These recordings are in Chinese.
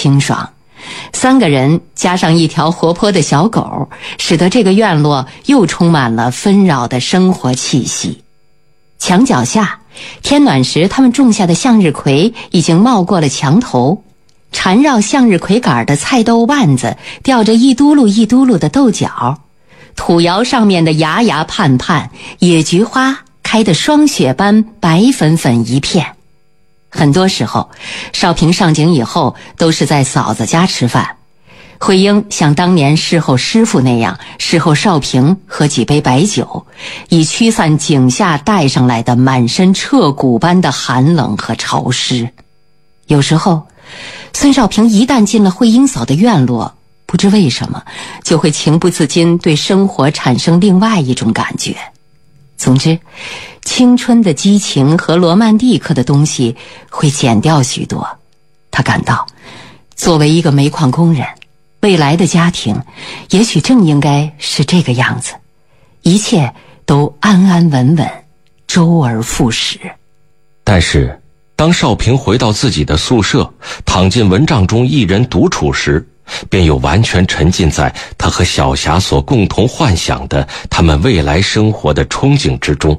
清爽。3个人加上一条活泼的小狗，使得这个院落又充满了纷扰的生活气息。墙脚下，天暖时他们种下的向日葵已经冒过了墙头，缠绕向日葵杆的菜豆腕子吊着一嘟噜一嘟噜的豆角，土窑上面的芽芽盼盼，野菊花开得霜雪般白粉粉一片。很多时候，少平上井以后都是在嫂子家吃饭。慧英像当年侍候师傅那样侍候少平喝几杯白酒，以驱散井下带上来的满身彻骨般的寒冷和潮湿。有时候孙少平一旦进了慧英嫂的院落，不知为什么就会情不自禁对生活产生另外一种感觉。总之，青春的激情和罗曼蒂克的东西会减掉许多。他感到，作为一个煤矿工人，未来的家庭也许正应该是这个样子，一切都安安稳稳，周而复始。 但是当少平回到自己的宿舍，躺进蚊帐中一人独处时，便又完全沉浸在他和小霞所共同幻想的他们未来生活的憧憬之中。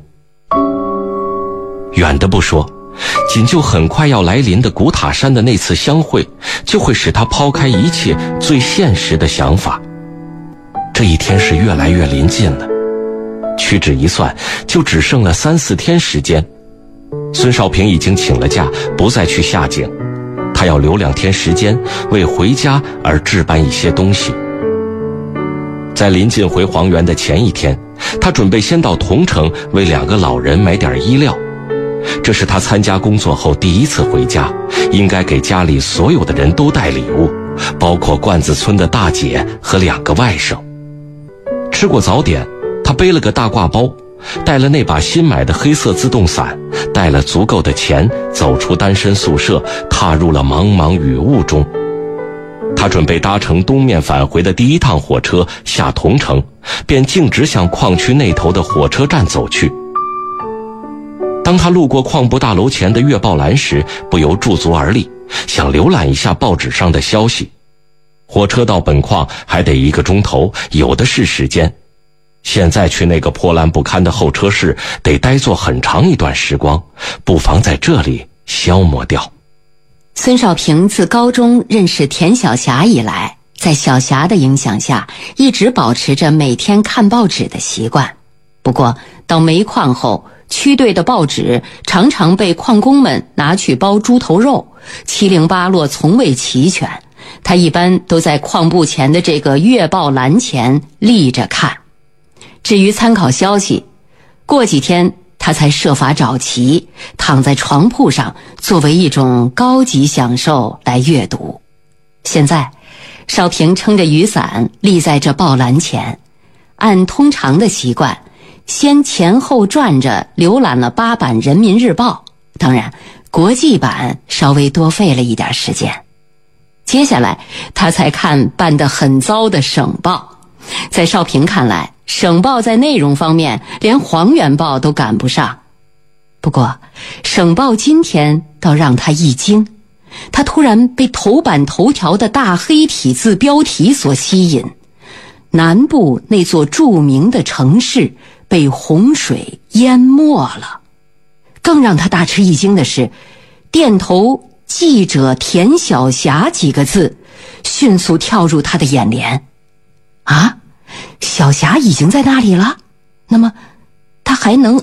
远的不说，仅就很快要来临的古塔山的那次相会，就会使他抛开一切最现实的想法。这一天是越来越临近了，屈指一算，就只剩了3、4天时间。孙少平已经请了假，不再去下井，他要留2天时间为回家而置办一些东西。在临近回黄原的前一天，他准备先到桐城为2个老人买点衣料。这是他参加工作后第一次回家，应该给家里所有的人都带礼物，包括罐子村的大姐和2个外甥。吃过早点，他背了个大挂包，带了那把新买的黑色自动伞，带了足够的钱，走出单身宿舍，踏入了茫茫雨雾中。他准备搭乘东面返回的第一趟火车下桐城，便径直向矿区那头的火车站走去。当他路过矿部大楼前的月报栏时，不由驻足而立，想浏览一下报纸上的消息。火车到本矿还得1个钟头，有的是时间。现在去那个破烂不堪的候车室，得呆坐很长一段时光，不妨在这里消磨掉。 孙少平自高中认识田小霞以来，在小霞的影响下，一直保持着每天看报纸的习惯。不过到煤矿后，区队的报纸常常被矿工们拿去包猪头肉，七零八落，从未齐全。他一般都在矿部前的这个月报栏前立着看。至于参考消息，过几天他才设法找齐，躺在床铺上作为一种高级享受来阅读。现在少平撑着雨伞立在这报栏前，按通常的习惯，先前后转着浏览了8版人民日报，当然国际版稍微多费了一点时间。接下来他才看办得很糟的省报。在少平看来，省报在内容方面连黄原报都赶不上。不过省报今天倒让他一惊，他突然被头版头条的大黑体字标题所吸引，南部那座著名的城市被洪水淹没了。更让他大吃一惊的是，电头记者田小霞几个字迅速跳入他的眼帘。啊，小霞已经在那里了？那么他还能